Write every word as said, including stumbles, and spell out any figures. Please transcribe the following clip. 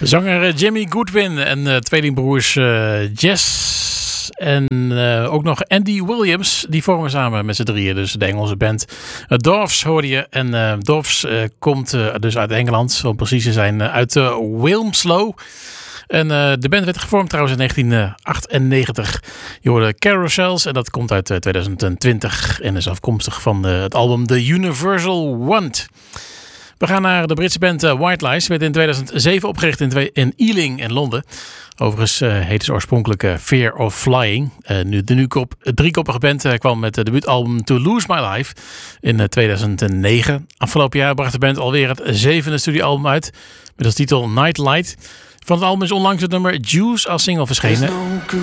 Zanger Jimmy Goodwin en uh, tweelingbroers uh, Jess en uh, ook nog Andy Williams. Die vormen samen met z'n drieën dus de Engelse band uh, Doves hoorde je. En uh, Doves uh, komt uh, dus uit Engeland, om precies te zijn, uh, uit uh, Wilmslow. En uh, de band werd gevormd trouwens in negentien achtennegentig. Je hoorde Carousels en dat komt uit uh, twintig twintig en is afkomstig van uh, het album The Universal Want. We gaan naar de Britse band uh, White Lies. Werd in tweeduizend zeven opgericht in, twee, in Ealing in Londen. Overigens uh, heette ze oorspronkelijk uh, Fear of Flying. Uh, nu, de nu kop, driekoppige band uh, kwam met het debuutalbum To Lose My Life in uh, tweeduizend negen. Afgelopen jaar bracht de band alweer het zevende studioalbum uit met als titel Nightlight. Van het album is onlangs het nummer Juice als single verschenen.